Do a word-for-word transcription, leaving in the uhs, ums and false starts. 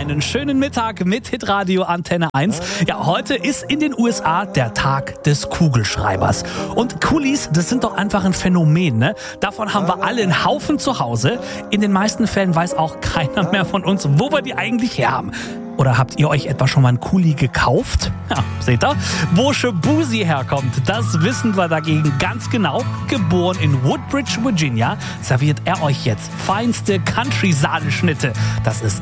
Einen schönen Mittag mit Hitradio Antenne eins. Ja, heute ist in den U S A der Tag des Kugelschreibers. Und Kulis, das sind doch einfach ein Phänomen, ne? Davon haben wir alle einen Haufen zu Hause. In den meisten Fällen weiß auch keiner mehr von uns, wo wir die eigentlich her haben. Oder habt ihr euch etwa schon mal einen Kuli gekauft? Ja, seht ihr? Wo Shabuzi herkommt, das wissen wir dagegen ganz genau. Geboren in Woodbridge, Virginia, serviert er euch jetzt feinste Country-Sahneschnitte. Das ist